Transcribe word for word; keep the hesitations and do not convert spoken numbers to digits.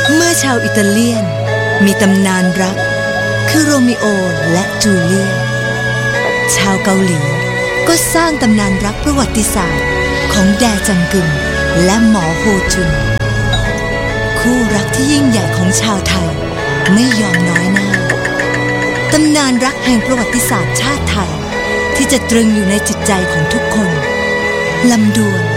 เมื่อชาวอิตาเลียนมีตำนานรักคือโรมิโอและจูเลียตชาวเกาหลีก็สร้างตำนานรักประวัติศาสตร์ของแดจังกึมและหมอโฮจุนคู่รักที่ยิ่งใหญ่ของชาวไทยไม่ยอมน้อยหน้าตำนานรักแห่งประวัติศาสตร์ชาติไทยที่จะตรึงอยู่ในจิตใจของทุกคนลำดวน